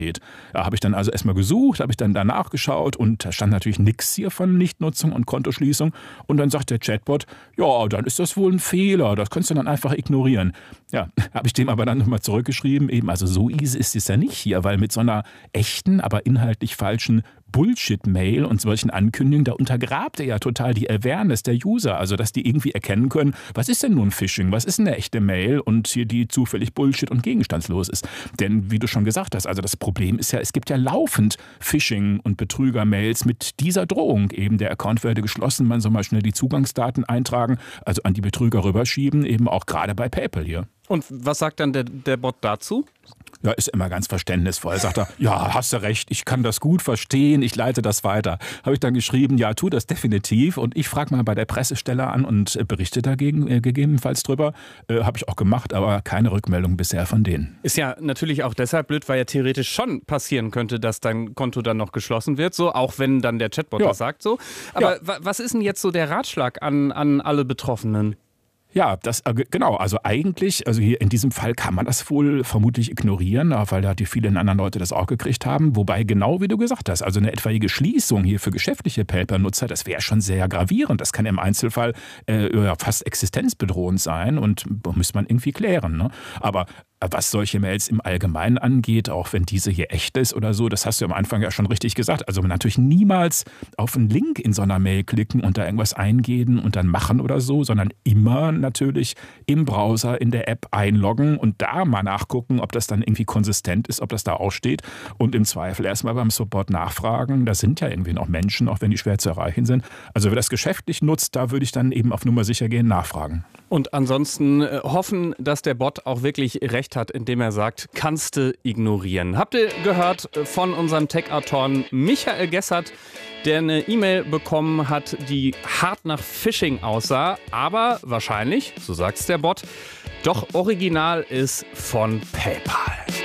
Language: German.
Da habe ich dann also erstmal gesucht, habe ich dann danach geschaut und da stand natürlich nichts hier von Nichtnutzung und Kontoschließung. Und dann sagt der Chatbot, ja, dann ist das wohl ein Fehler, das kannst du dann einfach ignorieren. Ja, habe ich dem aber dann nochmal zurückgeschrieben, eben, also so easy ist es ja nicht hier, weil mit so einer echten, aber inhaltlich falschen Bullshit-Mail und solchen Ankündigungen, da untergrabt er ja total die Awareness der User, also dass die irgendwie erkennen können, was ist denn nun Phishing, was ist eine echte Mail und hier die zufällig Bullshit und gegenstandslos ist. Denn wie du schon gesagt hast, also das Problem ist ja, es gibt ja laufend Phishing- und Betrüger-Mails mit dieser Drohung. Eben der Account werde geschlossen, man soll mal schnell die Zugangsdaten eintragen, also an die Betrüger rüberschieben, eben auch gerade bei PayPal hier. Und was sagt dann der Bot dazu? Ja, ist immer ganz verständnisvoll. Sagt er, ja, hast du recht, ich kann das gut verstehen, ich leite das weiter. Habe ich dann geschrieben, ja, tu das definitiv und ich frage mal bei der Pressestelle an und berichte dagegen gegebenenfalls drüber. Habe ich auch gemacht, aber keine Rückmeldung bisher von denen. Ist ja natürlich auch deshalb blöd, weil ja theoretisch schon passieren könnte, dass dein Konto dann noch geschlossen wird, so, auch wenn dann der Chatbot das sagt so. Aber was ist denn jetzt so der Ratschlag an alle Betroffenen? Ja, das genau. Also eigentlich, also hier in diesem Fall kann man das wohl vermutlich ignorieren, weil da die vielen anderen Leute das auch gekriegt haben. Wobei genau wie du gesagt hast, also eine etwaige Schließung hier für geschäftliche PayPal-Nutzer, das wäre schon sehr gravierend. Das kann im Einzelfall fast existenzbedrohend sein und muss man irgendwie klären. Ne? Aber was solche Mails im Allgemeinen angeht, auch wenn diese hier echt ist oder so, das hast du am Anfang ja schon richtig gesagt. Also natürlich niemals auf einen Link in so einer Mail klicken und da irgendwas eingeben und dann machen oder so, sondern immer natürlich im Browser, in der App einloggen und da mal nachgucken, ob das dann irgendwie konsistent ist, ob das da auch steht und im Zweifel erstmal beim Support nachfragen. Da sind ja irgendwie noch Menschen, auch wenn die schwer zu erreichen sind. Also wer das geschäftlich nutzt, da würde ich dann eben auf Nummer sicher gehen, nachfragen. Und ansonsten hoffen, dass der Bot auch wirklich recht hat, indem er sagt, kannst du ignorieren. Habt ihr gehört von unserem Tech-Autoren Michael Gessert, der eine E-Mail bekommen hat, die hart nach Phishing aussah, aber wahrscheinlich, so sagt's der Bot, doch original ist von PayPal.